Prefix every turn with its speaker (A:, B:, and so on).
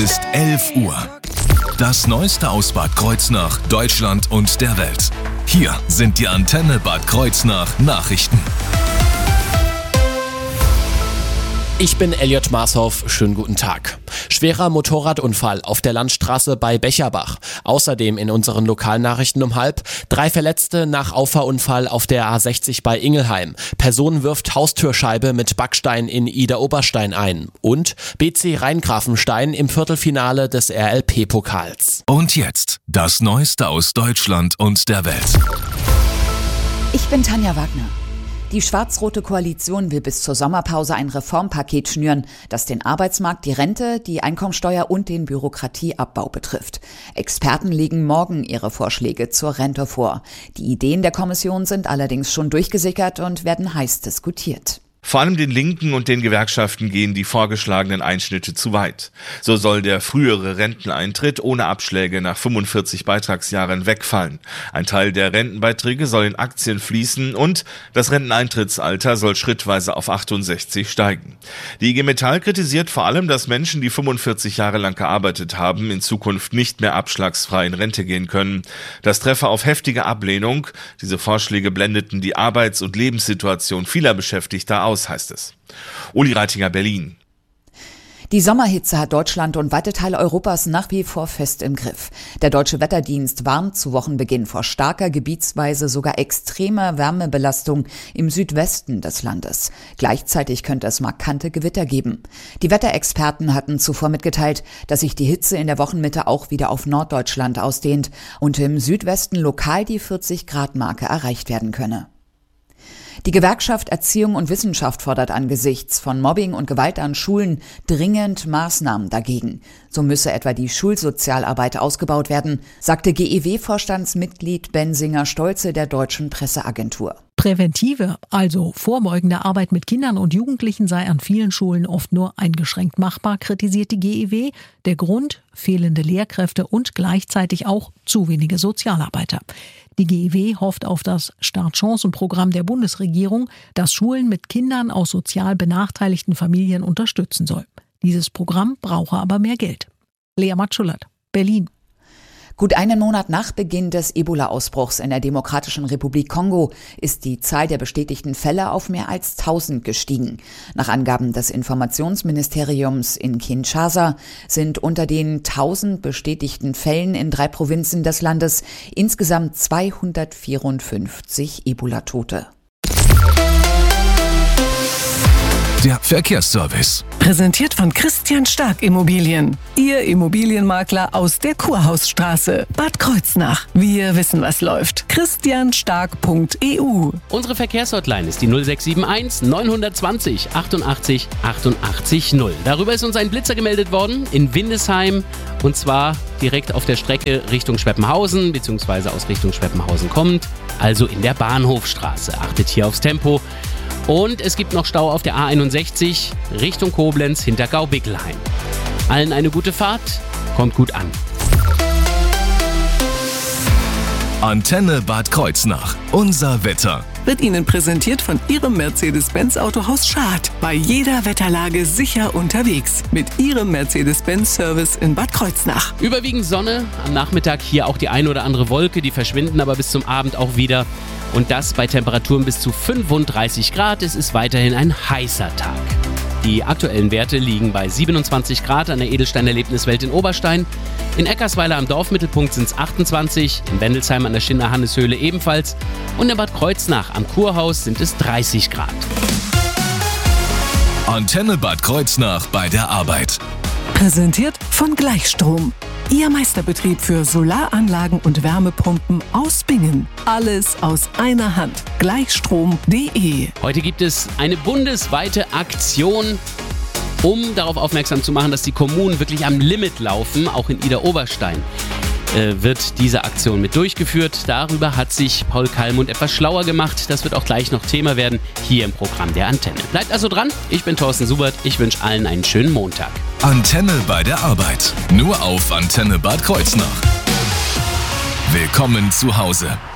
A: Ist 11 Uhr. Das Neueste aus Bad Kreuznach, Deutschland und der Welt. Hier sind die Antenne Bad Kreuznach Nachrichten.
B: Ich bin Elliot Marshoff, schönen guten Tag. Schwerer Motorradunfall auf der Landstraße bei Becherbach. Außerdem in unseren Lokalnachrichten um 12:30 3 Verletzte nach Auffahrunfall auf der A60 bei Ingelheim. Person wirft Haustürscheibe mit Backstein in Idar-Oberstein ein. Und BC Rheingrafenstein im Viertelfinale des RLP-Pokals.
A: Und jetzt das Neueste aus Deutschland und der Welt.
C: Ich bin Tanja Wagner. Die schwarz-rote Koalition will bis zur Sommerpause ein Reformpaket schnüren, das den Arbeitsmarkt, die Rente, die Einkommensteuer und den Bürokratieabbau betrifft. Experten legen morgen ihre Vorschläge zur Rente vor. Die Ideen der Kommission sind allerdings schon durchgesickert und werden heiß diskutiert.
D: Vor allem den Linken und den Gewerkschaften gehen die vorgeschlagenen Einschnitte zu weit. So soll der frühere Renteneintritt ohne Abschläge nach 45 Beitragsjahren wegfallen. Ein Teil der Rentenbeiträge soll in Aktien fließen und das Renteneintrittsalter soll schrittweise auf 68 steigen. Die IG Metall kritisiert vor allem, dass Menschen, die 45 Jahre lang gearbeitet haben, in Zukunft nicht mehr abschlagsfrei in Rente gehen können. Das treffe auf heftige Ablehnung. Diese Vorschläge blendeten die Arbeits- und Lebenssituation vieler Beschäftigter aus, heißt es. Uli Reitinger, Berlin.
C: Die Sommerhitze hat Deutschland und weite Teile Europas nach wie vor fest im Griff. Der Deutsche Wetterdienst warnt zu Wochenbeginn vor starker, gebietsweise sogar extremer Wärmebelastung im Südwesten des Landes. Gleichzeitig könnte es markante Gewitter geben. Die Wetterexperten hatten zuvor mitgeteilt, dass sich die Hitze in der Wochenmitte auch wieder auf Norddeutschland ausdehnt und im Südwesten lokal die 40-Grad-Marke erreicht werden könne. Die Gewerkschaft Erziehung und Wissenschaft fordert angesichts von Mobbing und Gewalt an Schulen dringend Maßnahmen dagegen. So müsse etwa die Schulsozialarbeit ausgebaut werden, sagte GEW-Vorstandsmitglied Bensinger-Stolze der Deutschen Presseagentur.
E: Präventive, also vorbeugende Arbeit mit Kindern und Jugendlichen sei an vielen Schulen oft nur eingeschränkt machbar, kritisiert die GEW. Der Grund: fehlende Lehrkräfte und gleichzeitig auch zu wenige Sozialarbeiter. Die GEW hofft auf das Startchancenprogramm der Bundesregierung, das Schulen mit Kindern aus sozial benachteiligten Familien unterstützen soll. Dieses Programm brauche aber mehr Geld. Lea Matschulert, Berlin.
C: Gut einen Monat nach Beginn des Ebola-Ausbruchs in der Demokratischen Republik Kongo ist die Zahl der bestätigten Fälle auf mehr als 1000 gestiegen. Nach Angaben des Informationsministeriums in Kinshasa sind unter den 1000 bestätigten Fällen in 3 Provinzen des Landes insgesamt 254 Ebola-Tote.
A: Der Verkehrsservice.
F: Präsentiert von Christian Stark Immobilien. Ihr Immobilienmakler aus der Kurhausstraße, Bad Kreuznach. Wir wissen, was läuft. christianstark.eu.
G: Unsere Verkehrshotline ist die 0671 920 88 88 0. Darüber ist uns ein Blitzer gemeldet worden in Windesheim, und zwar direkt auf der Strecke Richtung Schweppenhausen bzw. aus Richtung Schweppenhausen kommend, also in der Bahnhofstraße. Achtet hier aufs Tempo. Und es gibt noch Stau auf der A61 Richtung Koblenz hinter Gau-Bickelheim. Allen eine gute Fahrt, kommt gut an.
A: Antenne Bad Kreuznach. Unser Wetter.
F: Wird Ihnen präsentiert von Ihrem Mercedes-Benz Autohaus Schad. Bei jeder Wetterlage sicher unterwegs. Mit Ihrem Mercedes-Benz-Service in Bad Kreuznach.
G: Überwiegend Sonne, am Nachmittag hier auch die ein oder andere Wolke, die verschwinden aber bis zum Abend auch wieder. Und das bei Temperaturen bis zu 35 Grad. Es ist weiterhin ein heißer Tag. Die aktuellen Werte liegen bei 27 Grad an der Edelstein-Erlebniswelt in Oberstein. In Eckersweiler am Dorfmittelpunkt sind es 28, in Wendelsheim an der Schinderhanneshöhle ebenfalls. Und in Bad Kreuznach am Kurhaus sind es 30 Grad.
A: Antenne Bad Kreuznach bei der Arbeit.
F: Präsentiert von Gleichstrom. Ihr Meisterbetrieb für Solaranlagen und Wärmepumpen aus Bingen. Alles aus einer Hand. Gleichstrom.de.
G: Heute gibt es eine bundesweite Aktion, um darauf aufmerksam zu machen, dass die Kommunen wirklich am Limit laufen. Auch in Idar-Oberstein wird diese Aktion mit durchgeführt. Darüber hat sich Paul Kallmund etwas schlauer gemacht. Das wird auch gleich noch Thema werden hier im Programm der Antenne. Bleibt also dran. Ich bin Thorsten Subert. Ich wünsche allen einen schönen Montag.
A: Antenne bei der Arbeit. Nur auf Antenne Bad Kreuznach. Willkommen zu Hause.